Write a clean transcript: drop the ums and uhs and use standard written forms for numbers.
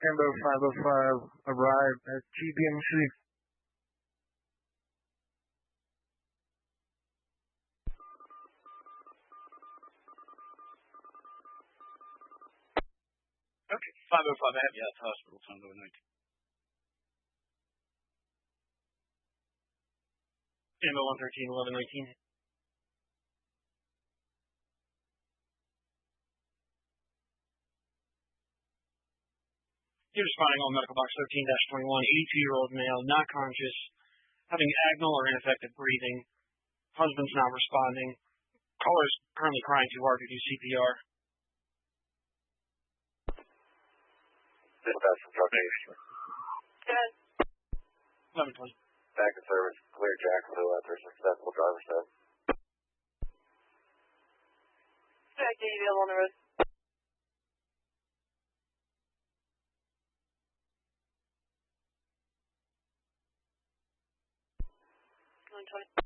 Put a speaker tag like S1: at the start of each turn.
S1: Tambo 505 arrived at GBMC.
S2: Okay, 505 Abbey House Hospital, Tango 19. Tambo 113, 1119. You're responding on medical box 13-21, 82-year-old male, not conscious, having agonal or ineffective breathing. Husband's not responding. Caller's currently crying too hard to do CPR.
S3: Dispatch from truck
S2: 1120.
S3: Back in service, clear Jacksonville after a successful driver's test.
S4: Jack Davey on the road. 120.